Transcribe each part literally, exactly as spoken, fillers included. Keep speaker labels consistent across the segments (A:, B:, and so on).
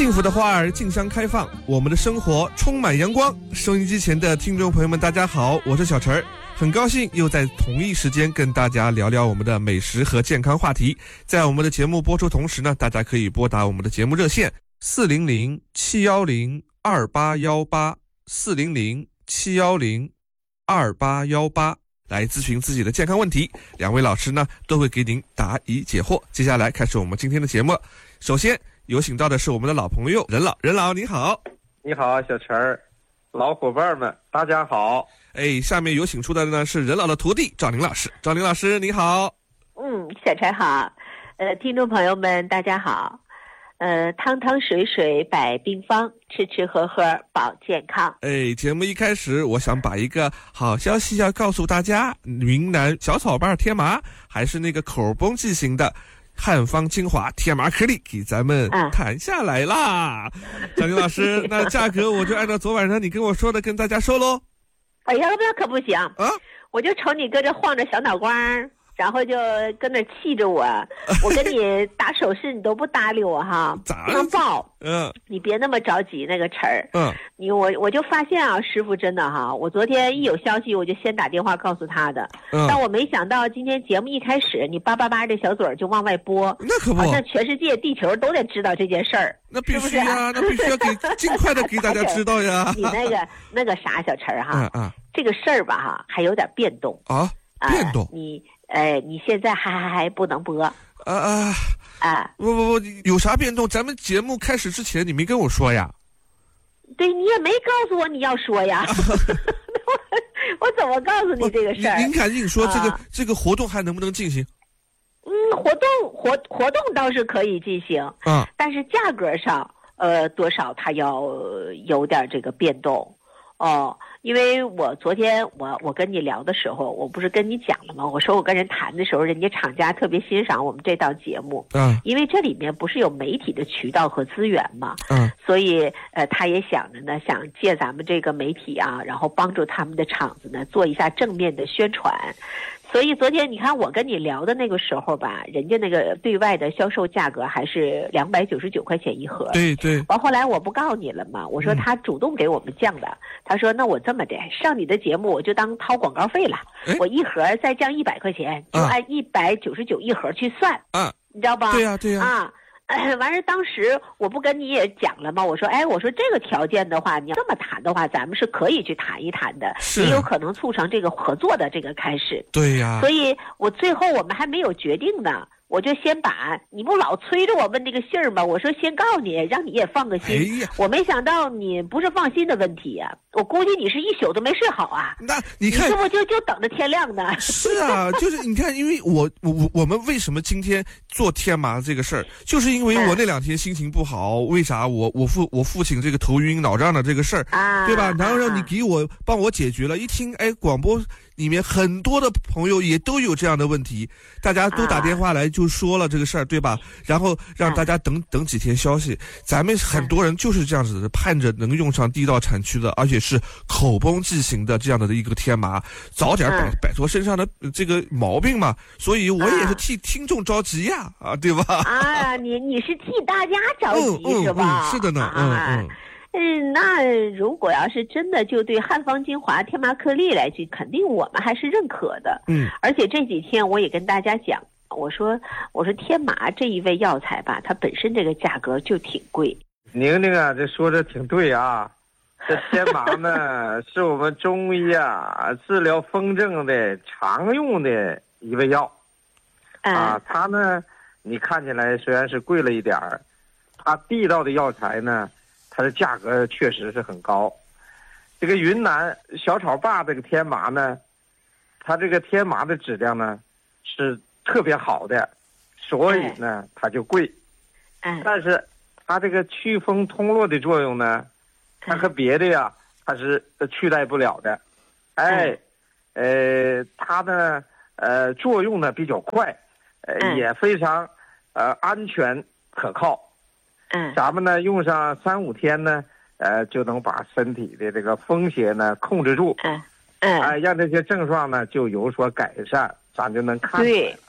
A: 幸福的花儿竞相开放，我们的生活充满阳光。收音机前的听众朋友们，大家好，我是小陈儿，很高兴又在同一时间跟大家聊聊我们的美食和健康话题。在我们的节目播出同时呢，大家可以拨打我们的节目热线四零零七幺零二八幺八四零零七幺零二八幺八来咨询自己的健康问题，两位老师呢都会给您答疑解惑。接下来开始我们今天的节目，首先有请到的是我们的老朋友任老，任老你好。
B: 你好，小陈儿，老伙伴们，大家好。
A: 哎，下面有请出的呢是任老的徒弟赵玲老师，赵玲老师你好。
C: 嗯，小陈好，呃，听众朋友们大家好。呃，汤汤水水百病方，吃吃喝喝保健康。
A: 哎，节目一开始，我想把一个好消息要告诉大家：云南小草瓣天麻还是那个口崩剂型的汉方精华天麻颗粒给咱们谈下来啦。张玲老师，那价格我就按照昨晚上你跟我说的跟大家说喽。
C: 哎呀，那可不行啊！我就瞅你搁这晃着小脑瓜儿。然后就跟那气着我，我跟你打手势你都不搭理我哈，刚报，嗯，你别那么着急那个词儿，嗯，你我我就发现啊，师傅真的哈，我昨天一有消息我就先打电话告诉他的，嗯，但我没想到今天节目一开始你叭叭叭这小嘴儿就往外播，
A: 那可不，
C: 好像全世界地球都得知道这件事儿，
A: 那必须呀，那必须要给尽快的给大家知道呀。
C: 你那个那个啥小陈儿哈，
A: 嗯嗯，
C: 这个事儿吧哈，还有点变动
A: 啊，变动，
C: 呃、你。哎，你现在还还还不能播啊
A: 啊啊！不不不，有啥变动？咱们节目开始之前你没跟我说呀？
C: 对，你也没告诉我你要说呀。我我怎么告诉你这个事儿？
A: 您赶紧说，这个、啊、这个活动还能不能进行？
C: 嗯，活动活活动倒是可以进行，
A: 啊，
C: 但是价格上呃多少它要有点这个变动哦。因为我昨天我我跟你聊的时候，我不是跟你讲了吗？我说我跟人谈的时候，人家厂家特别欣赏我们这档节目，
A: 嗯，
C: 因为这里面不是有媒体的渠道和资源嘛，
A: 嗯，
C: 所以呃，他也想着呢，想借咱们这个媒体啊，然后帮助他们的厂子呢做一下正面的宣传。所以昨天你看我跟你聊的那个时候吧，人家那个对外的销售价格还是两百九十九块钱一盒。
A: 对对。
C: 完后来我不告诉你了吗？我说他主动给我们降的。嗯、他说那我这么的，上你的节目我就当掏广告费了，我一盒再降一百块钱，就按一百九十九一盒去算。
A: 啊，
C: 你知道吧？
A: 对呀、啊、对呀、
C: 啊。啊。完事当时我不跟你也讲了吗？我说，哎，我说这个条件的话，你要这么谈的话，咱们是可以去谈一谈的，也有可能促成这个合作的这个开始。
A: 对呀、啊。
C: 所以我最后我们还没有决定呢，我就先把你不老催着我问这个信儿吗？我说先告诉你，让你也放个心。
A: 哎呀，
C: 我没想到你不是放心的问题呀、啊，我估计你是一宿都没睡好啊。
A: 那你看，
C: 你这不就就等着天亮呢？
A: 是啊，就是你看，因为我我我们为什么今天做天麻这个事儿，就是因为我那两天心情不好，嗯、为啥我我父我父亲这个头晕脑胀的这个事儿，
C: 啊，
A: 对吧？然后让你给我帮我解决了，一听哎广播里面很多的朋友也都有这样的问题，大家都打电话来就说了这个事儿，对吧？然后让大家等等几天消息。咱们很多人就是这样子的，盼着能用上地道产区的，而且是口崩剂型的这样的一个天麻，早点摆摆脱身上的这个毛病嘛。所以我也是替听众着急呀，啊，对吧？
C: 啊，你你是替大家着急、
A: 嗯、
C: 是吧？
A: 嗯、是的呢，嗯嗯。
C: 嗯，那如果要是真的就对汉方精华天麻颗粒来去，肯定我们还是认可的。
A: 嗯，
C: 而且这几天我也跟大家讲，我说我说天麻这一味药材吧，它本身这个价格就挺贵。
B: 宁宁啊，这说的挺对啊。这天麻呢，是我们中医啊治疗风症的常用的一味药。
C: 嗯、
B: 啊，它呢，你看起来虽然是贵了一点儿，它地道的药材呢。它的价格确实是很高。这个云南小草坝这个天麻呢，它这个天麻的质量呢是特别好的，所以呢它就贵。
C: 嗯。
B: 但是它这个祛风通络的作用呢，它和别的呀它是取代不了的。哎，呃，它呢呃作用呢比较快，呃也非常呃安全可靠。
C: 嗯，
B: 咱们呢用上三五天呢，呃，就能把身体的这个风邪呢控制住，
C: 嗯嗯，
B: 哎、呃，让这些症状呢就有所改善，咱就能看出来。
C: 对，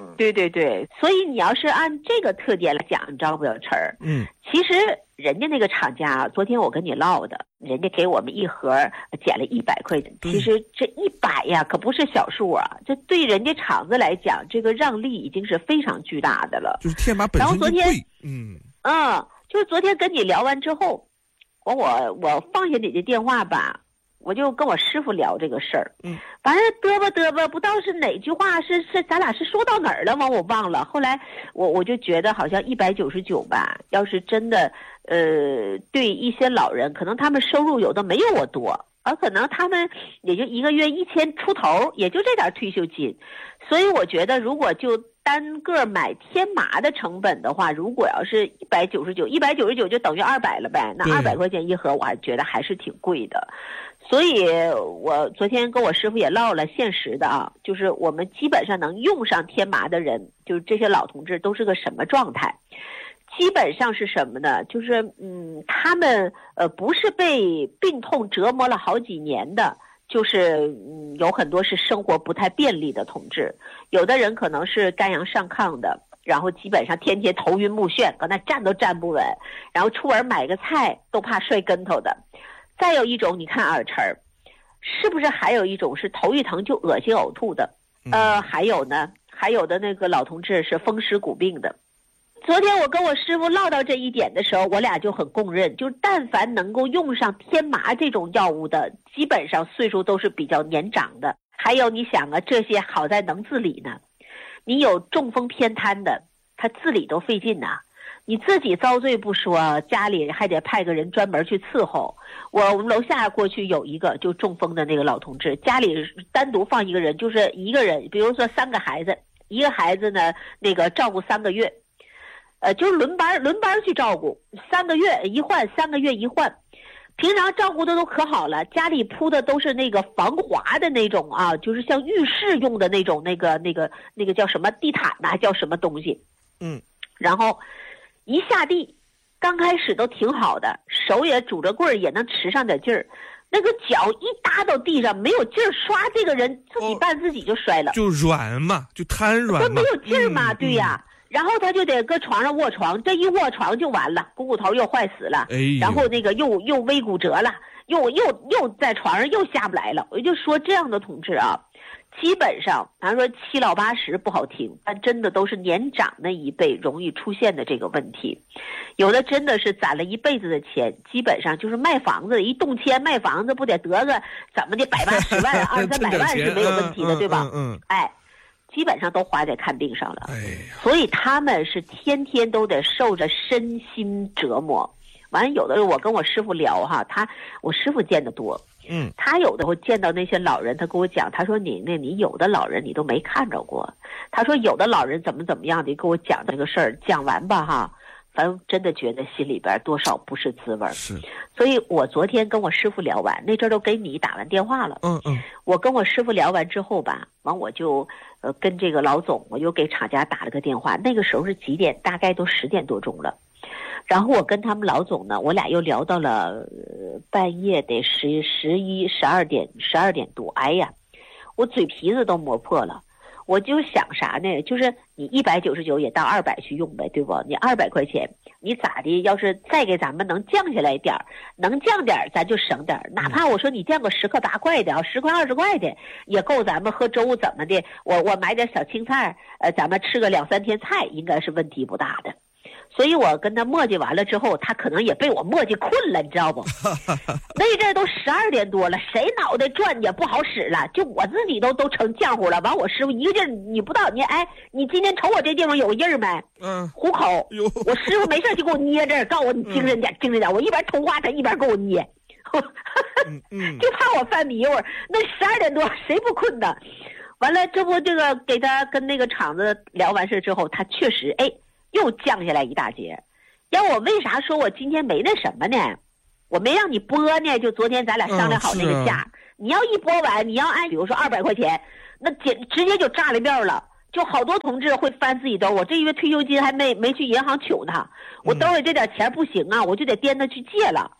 C: 对对对，所以你要是按这个特点来讲，你知道不，小陈儿？
A: 嗯，
C: 其实人家那个厂家，昨天我跟你唠的，人家给我们一盒减了一百块钱。其实这一百呀，可不是小数啊，这对人家厂子来讲，这个让利已经是非常巨大的了。
A: 就是天马本身就贵。
C: 嗯嗯，就是昨天跟你聊完之后，我我我放下你的电话吧。我就跟我师傅聊这个事儿，
A: 嗯，
C: 反正嘚吧嘚吧，不知道是哪句话是是咱俩是说到哪儿了吗？我忘了。后来我我就觉得好像一百九十九吧，要是真的，呃，对一些老人，可能他们收入有的没有我多，而可能他们也就一个月一千出头，也就这点退休金，所以我觉得如果就单个买天麻的成本的话，如果要是一百九十九，一百九十九就等于二百了呗，那二百块钱一盒，我还觉得还是挺贵的。所以我昨天跟我师傅也唠了现实的啊，就是我们基本上能用上天麻的人，就是这些老同志都是个什么状态？基本上是什么呢？就是嗯，他们呃不是被病痛折磨了好几年的，就是嗯有很多是生活不太便利的同志，有的人可能是肝阳上亢的，然后基本上天天头晕目眩，搁那站都站不稳，然后出门买个菜都怕摔跟头的。再有一种，你看二晨儿，是不是还有一种是头一疼就恶心呕吐的？呃，还有呢，还有的那个老同志是风湿骨病的。昨天我跟我师傅唠到这一点的时候，我俩就很共认，就是但凡能够用上天麻这种药物的，基本上岁数都是比较年长的。还有你想啊，这些好在能自理呢。你有中风偏瘫的，他自理都费劲呐。你自己遭罪不说，家里还得派个人专门去伺候。我我们楼下过去有一个就中风的那个老同志，家里单独放一个人，就是一个人，比如说三个孩子，一个孩子呢那个照顾三个月，呃，就是轮班轮班去照顾，三个月一换，三个月一换。平常照顾的都可好了，家里铺的都是那个防滑的那种啊，就是像浴室用的那种那个那个那个叫什么地毯呐、啊，叫什么东西？
A: 嗯，
C: 然后。一下地，刚开始都挺好的，手也拄着棍儿也能持上点劲儿，那个脚一搭到地上没有劲儿，唰，这个人自己绊自己就摔了，
A: 哦、就软嘛，就瘫软嘛，
C: 他没有劲儿嘛，
A: 嗯、
C: 对呀、嗯，然后他就得搁床上卧床，这一卧床就完了，股骨头又坏死了，
A: 哎、
C: 然后那个又又微骨折了，又又又在床上又下不来了。我就说这样的同志啊。基本上，咱说七老八十不好听，但真的都是年长那一辈容易出现的这个问题。有的真的是攒了一辈子的钱，基本上就是卖房子，一动迁卖房子不得得个怎么的百八十万、二三百万是没有问题的，
A: 嗯、
C: 对吧？
A: 嗯, 嗯，
C: 哎，基本上都花在看病上了。
A: 哎，
C: 所以他们是天天都得受着身心折磨。完了，有的时候我跟我师傅聊哈，他我师傅见得多。
A: 嗯，
C: 他有的会见到那些老人，他跟我讲，他说你那你有的老人你都没看着过，他说有的老人怎么怎么样的，给我讲这个事儿，讲完吧哈，反正真的觉得心里边多少不是滋味。
A: 是，
C: 所以我昨天跟我师傅聊完，那阵儿都给你打完电话了，
A: 嗯嗯，
C: 我跟我师傅聊完之后吧，完我就呃跟这个老总，我又给厂家打了个电话，那个时候是几点？大概都十点多钟了。然后我跟他们老总呢，我俩又聊到了、呃、半夜得十十一十二点十二点多，哎呀，我嘴皮子都磨破了。我就想啥呢？就是你一百九十九也当二百去用呗，对不？你二百块钱，你咋的？要是再给咱们能降下来点儿，能降点儿咱就省点儿。哪怕我说你降个十块八块的啊，十块二十块的也够咱们喝粥怎么的？我我买点小青菜，呃，咱们吃个两三天菜应该是问题不大的。所以我跟他磨叽完了之后，他可能也被我磨叽困了，你知道不？那阵都十二点多了，谁脑袋转也不好使了，就我自己都都成浆糊了。完，我师傅一个劲儿，你不知道，你哎，你今天瞅我这地方有印儿没？
A: 嗯，
C: 虎口。我师傅没事就给我捏这儿，告诉我你精神点，嗯、精神点。我一边通话，他一边给我捏，
A: 嗯嗯、
C: 就怕我犯迷糊。那十二点多谁不困呢？完了，这不这个给他跟那个厂子聊完事之后，他确实哎。又降下来一大截，要我为啥说我今天没那什么呢？我没让你拨呢，就昨天咱俩商量好那个价，嗯啊、你要一拨完，你要按比如说二百块钱，那直直接就炸了面了。就好多同志会翻自己兜，我这月退休金还没没去银行取呢，我兜里这点钱不行啊，我就得颠着去借了。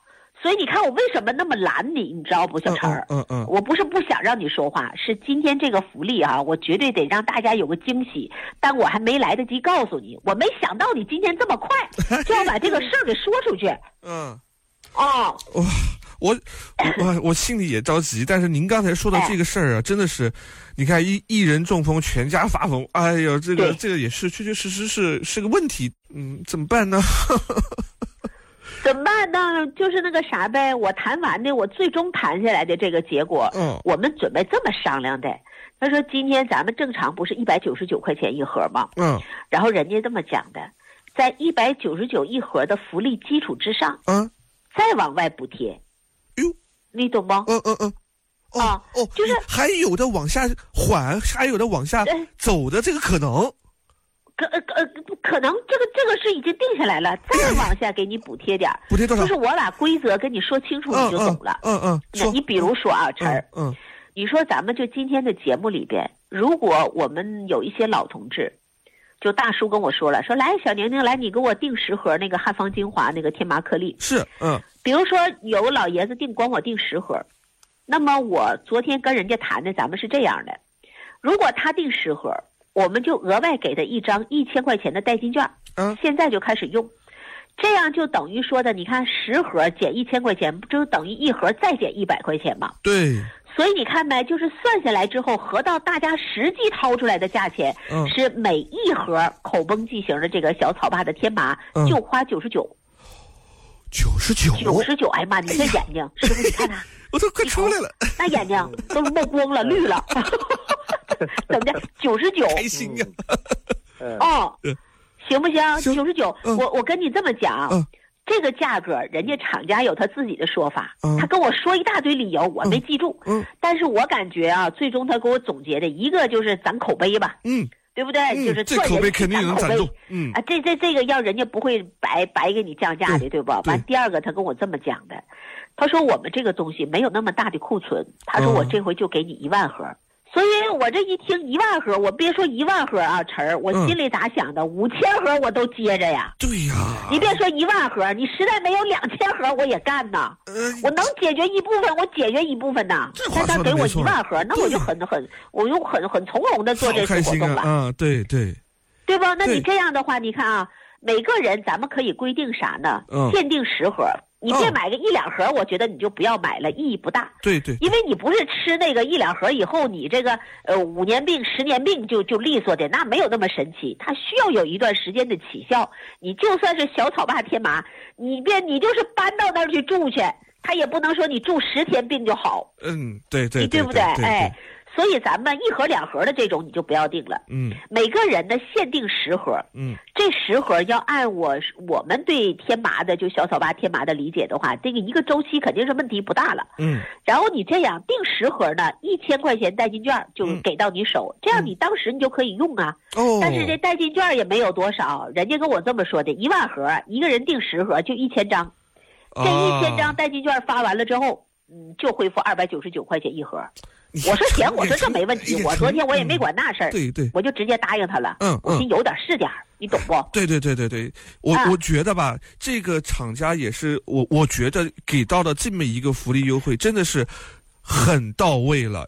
C: 所以你看我为什么那么拦你，你知道不，小陈儿？
A: 嗯嗯, 嗯, 嗯，
C: 我不是不想让你说话，是今天这个福利啊，我绝对得让大家有个惊喜，但我还没来得及告诉你，我没想到你今天这么快就要把这个事儿给说出去。
A: 嗯，
C: 哦，
A: 哇，我我我心里也着急，但是您刚才说的这个事儿啊，真的是，你看一一人中风，全家发疯，哎呦，这个这个也是确确实实是是个问题，嗯，怎么办呢？
C: 怎么办呢？就是那个啥呗，我谈完的，我最终谈下来的这个结果，
A: 嗯，
C: 我们准备这么商量的。他说今天咱们正常不是一百九十九块钱一盒吗？
A: 嗯，
C: 然后人家这么讲的，在一百九十九一盒的福利基础之上，
A: 嗯，
C: 再往外补贴。
A: 哟，
C: 你懂吗？
A: 嗯嗯嗯。哦、
C: 啊，
A: 哦，
C: 就是
A: 还有的往下缓，还有的往下走的这个可能。
C: 可呃呃可能这个这个是已经定下来了，再往下给你补贴点，
A: 补贴多少？
C: 就是我把规则跟你说清楚，你就懂了。
A: 嗯嗯，
C: 那你比如说啊，
A: 嗯、
C: 陈儿，
A: 嗯，
C: 你说咱们就今天的节目里边，如果我们有一些老同志，就大叔跟我说了，说来小宁宁来，你给我订十盒那个汉方精华那个天麻颗粒。
A: 是，嗯，
C: 比如说有老爷子订，光我订十盒，那么我昨天跟人家谈的，咱们是这样的，如果他订十盒。我们就额外给他一张一千块钱的代金券，
A: 嗯，
C: 现在就开始用，这样就等于说的，你看十盒减一千块钱，不就等于一盒再减一百块钱吗？
A: 对。
C: 所以你看呗，就是算下来之后，合到大家实际掏出来的价钱，
A: 嗯，
C: 是每一盒口崩剂型的这个小草坝的天麻，
A: 嗯，
C: 就花九十九，
A: 九十九，
C: 九十九，哎呀妈，你这眼睛，师傅你看看，
A: 我都快出来了，
C: 那眼睛都是冒光了，绿了。怎么的？九十九，
A: 开心呀！
C: 哦，行不行？九十九，
A: 嗯，
C: 我我跟你这么讲，
A: 嗯，
C: 这个价格人家厂家有他自己的说法，
A: 嗯，
C: 他跟我说一大堆理由，我没记住，
A: 嗯，
C: 但是我感觉啊，最终他给我总结的一个就是咱口碑吧，
A: 嗯，
C: 对不对？
A: 嗯，
C: 就是
A: 这口碑肯定能攒住，嗯
C: 啊，这这这个要人家不会白白给你降价的，对吧？
A: 对。
C: 完，第二个他跟我这么讲的，他说我们这个东西没有那么大的库存，他说我这回就给你一万盒。嗯，所以我这一听一万盒，我别说一万盒啊，陈儿，我心里咋想的？五千盒我都接着呀。
A: 对呀。
C: 你别说一万盒，你实在没有两千盒，我也干呐。
A: 呃，
C: 我能解决一部分，我解决一部分呐。但他给我一万盒，那我就很很，我就很很从容的做这次活动了。
A: 啊，嗯，对对。
C: 对吧？那你这样的话，你看啊，每个人咱们可以规定啥呢？
A: 嗯，
C: 限定十盒。你别买个一两盒，我觉得你就不要买了，意义不大。
A: 对对，
C: 因为你不是吃那个一两盒以后，你这个呃五年病、十年病就就利索的，那没有那么神奇。它需要有一段时间的起效。你就算是小草坝天麻，你别你就是搬到那儿去住去，他也不能说你住十天病就好。
A: 嗯，对对，
C: 你对不对？哎。所以咱们一盒两盒的这种你就不要定了，
A: 嗯，
C: 每个人的限定十盒，
A: 嗯，
C: 这十盒要按我我们对天麻的就小草坝天麻的理解的话，这个一个周期肯定是问题不大了，
A: 嗯，
C: 然后你这样定十盒呢，一千块钱代金券就给到你手，嗯，这样你当时你就可以用啊，
A: 哦，
C: 但是这代金券也没有多少，人家跟我这么说的，一万盒一个人定十盒就一千张，这一千张代金券发完了之后，嗯，就恢复二百九十九块钱一盒。我说行，我说这没问题。我昨天我也没管那事儿，
A: 对对，
C: 我就直接答应他了。
A: 嗯，
C: 我心有点是点儿，你懂不？
A: 对对对对对，我、啊、我觉得吧，这个厂家也是我我觉得给到的这么一个福利优惠，真的是很到位了。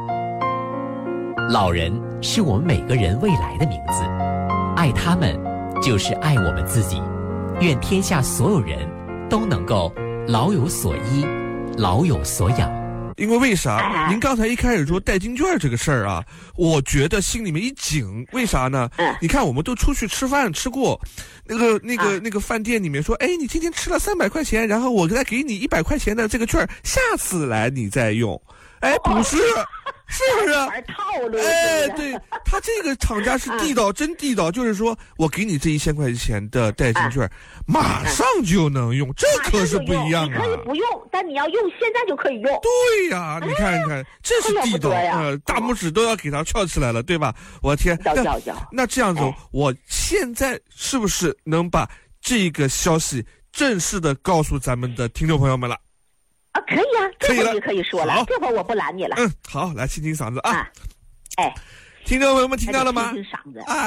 D: 老人是我们每个人未来的名字，爱他们就是爱我们自己。愿天下所有人都能够老有所依，老有所养。
A: 因为为啥？您刚才一开始说代金券这个事儿啊，我觉得心里面一紧。为啥呢？你看，我们都出去吃饭吃过，那个那个那个饭店里面说，哎，你今天吃了三百块钱，然后我再给你一百块钱的这个券，下次来你再用。哎，不是。是不是？
C: 玩套路。
A: 哎，对，他这个厂家是地道，真地道。就是说我给你这一千块钱的代金券，马上就能用，这可是不一样啊！
C: 你可以不用，但你要用，现在就可以用。
A: 对呀，你看看，这是地道啊！大拇指都要给他翘起来了，对吧？我天，那那这样子，我现在是不是能把这个消息正式的告诉咱们的听众朋友们了？
C: 啊，可以啊，这会你可以说了，这会我不拦你了。
A: 嗯，好，来清清嗓子啊！
C: 啊哎，
A: 听众朋友们听到了吗？
C: 清清嗓子
A: 啊。